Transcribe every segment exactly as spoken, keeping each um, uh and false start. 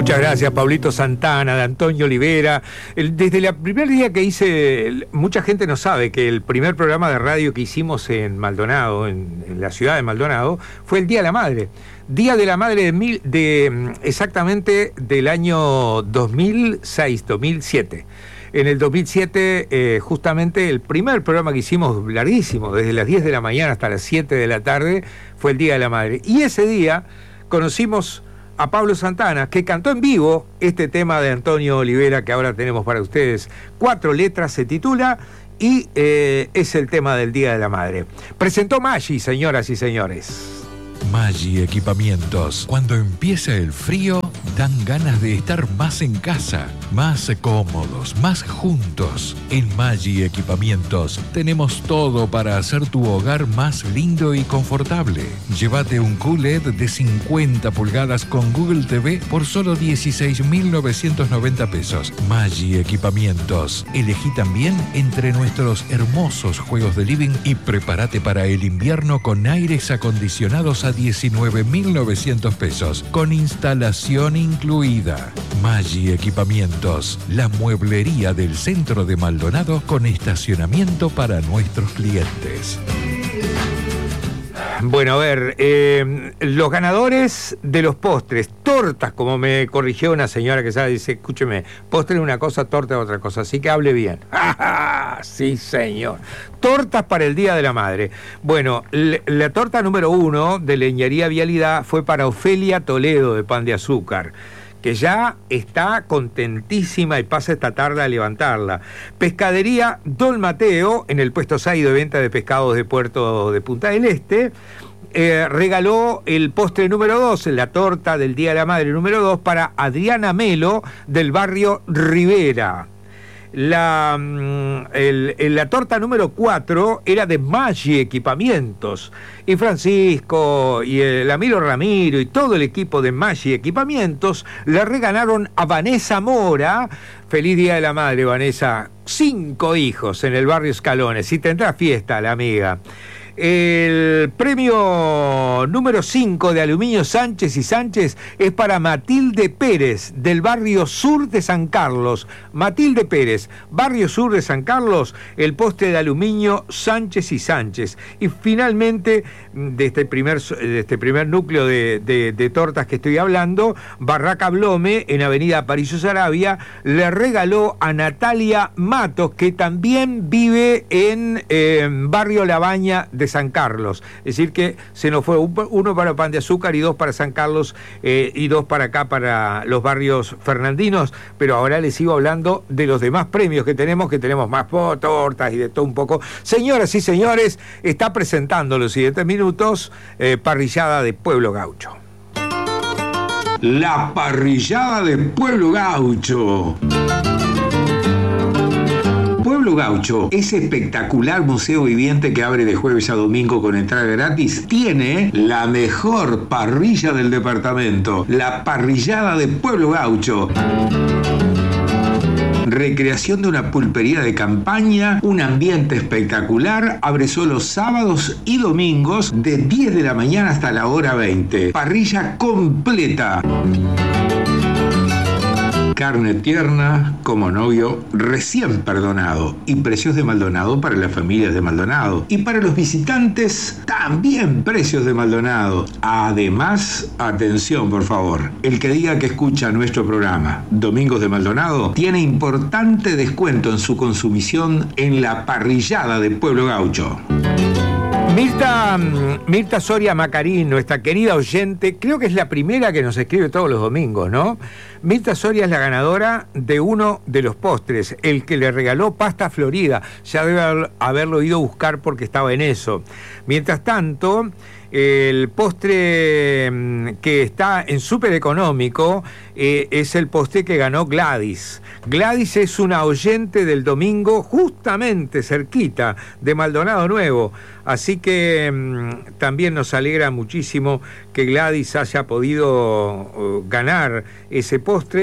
Muchas gracias, Pablito Santana, de Antonio Olivera. El, desde el primer día que hice, mucha gente no sabe que el primer programa de radio que hicimos en Maldonado, en, en la ciudad de Maldonado, fue el Día de la Madre. Día de la Madre de, mil, de exactamente del año dos mil seis, dos mil siete. En el dos mil siete, eh, justamente el primer programa que hicimos, larguísimo, desde las diez de la mañana hasta las siete de la tarde, fue el Día de la Madre. Y ese día conocimos a Pablo Santana, que cantó en vivo este tema de Antonio Olivera que ahora tenemos para ustedes. Cuatro letras se titula y eh, es el tema del Día de la Madre. Presentó Maggi, señoras y señores. Maggi Equipamientos. Cuando empieza el frío, dan ganas de estar más en casa, más cómodos, más juntos. En Maggi Equipamientos tenemos todo para hacer tu hogar más lindo y confortable. Llévate un Q L E D de cincuenta pulgadas con Google T V por solo dieciséis mil novecientos noventa pesos. Maggi Equipamientos. Elegí también entre nuestros hermosos juegos de living y prepárate para el invierno con aires acondicionados a diecinueve mil novecientos pesos, con instalación incluida. Maggi Equipamientos, la mueblería del centro de Maldonado con estacionamiento para nuestros clientes. Bueno, a ver, eh, los ganadores de los postres, tortas, como me corrigió una señora que sabe, dice, escúcheme, postre es una cosa, torta es otra cosa, así que hable bien. Sí, señor. Tortas para el Día de la Madre. Bueno, la, la torta número uno de Leñería Vialidad fue para Ofelia Toledo, de Pan de Azúcar, que ya está contentísima y pasa esta tarde a levantarla. Pescadería Don Mateo, en el puesto seis de venta de pescados de Puerto de Punta del Este, eh, regaló el postre número dos, la torta del Día de la Madre número dos, para Adriana Melo, del barrio Rivera. La, el, el, la torta número cuatro era de Maggi Equipamientos, y Francisco y el Amiro Ramiro y todo el equipo de Maggi Equipamientos le regalaron a Vanessa Mora. Feliz Día de la Madre, Vanessa. Cinco hijos en el barrio Escalones, y tendrá fiesta la amiga. El premio número cinco de Aluminio Sánchez y Sánchez es para Matilde Pérez, del barrio sur de San Carlos. Matilde Pérez, barrio sur de San Carlos, el postre de aluminio Sánchez y Sánchez. Y finalmente, de este primer, de este primer núcleo de, de, de tortas que estoy hablando, Barraca Blome, en Avenida Parillo Saravia, le regaló a Natalia Matos, que también vive en eh, barrio La Baña de San Carlos. Es decir que se nos fue uno para Pan de Azúcar y dos para San Carlos, eh, y dos para acá, para los barrios fernandinos. Pero ahora les sigo hablando de los demás premios que tenemos, que tenemos más tortas y de todo un poco. Señoras y señores, está presentando los siguientes minutos eh, Parrillada de Pueblo Gaucho. La Parrillada de Pueblo Gaucho. Pueblo Gaucho, ese espectacular museo viviente que abre de jueves a domingo con entrada gratis, tiene la mejor parrilla del departamento, la Parrillada de Pueblo Gaucho. Recreación de una pulpería de campaña, un ambiente espectacular, abre solo sábados y domingos de diez de la mañana hasta la hora veinte. Parrilla completa. Carne tierna, como novio recién perdonado, y precios de Maldonado para las familias de Maldonado. Y para los visitantes, también precios de Maldonado. Además, atención por favor, el que diga que escucha nuestro programa Domingos de Maldonado tiene importante descuento en su consumición en la Parrillada de Pueblo Gaucho. Mirta, Mirta Soria Macarín, nuestra querida oyente, creo que es la primera que nos escribe todos los domingos, ¿no? Mirta Soria es la ganadora de uno de los postres, el que le regaló Pasta Florida. Ya debe haberlo ido a buscar porque estaba en eso. Mientras tanto, el postre que está en súper económico eh, es el postre que ganó Gladys. Gladys es una oyente del domingo justamente cerquita de Maldonado Nuevo. Así que mmm, también nos alegra muchísimo que Gladys haya podido uh, ganar ese postre.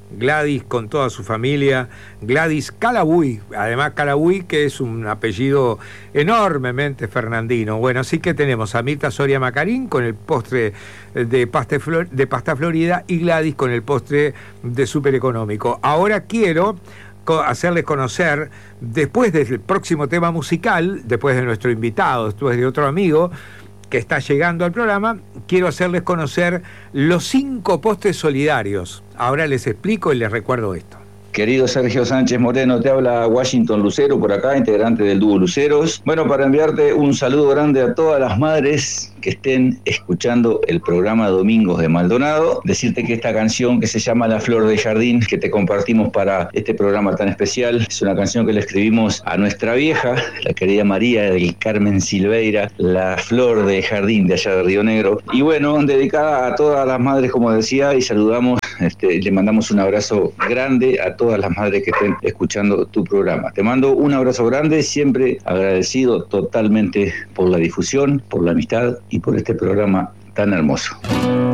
Gladys con toda su familia, Gladys Calabuy, además Calabuy que es un apellido enormemente fernandino. Bueno, así que tenemos a Mirta Soria Macarín con el postre de pasta, flor, de pasta florida y Gladys con el postre de súper económico. Ahora quiero hacerles conocer, después del próximo tema musical, después de nuestro invitado, después de otro amigo que está llegando al programa, quiero hacerles conocer los cinco postres solidarios. Ahora les explico y les recuerdo esto. Querido Sergio Sánchez Moreno, te habla Washington Lucero por acá, integrante del dúo Luceros. Bueno, para enviarte un saludo grande a todas las madres que estén escuchando el programa Domingos de Maldonado. Decirte que esta canción que se llama La Flor de Jardín, que te compartimos para este programa tan especial, es una canción que le escribimos a nuestra vieja, la querida María del Carmen Silveira, La Flor de Jardín de allá de Río Negro. Y bueno, dedicada a todas las madres, como decía, y saludamos, este, le mandamos un abrazo grande a todas las madres que estén escuchando tu programa. Te mando un abrazo grande, siempre agradecido totalmente por la difusión, por la amistad y por este programa tan hermoso.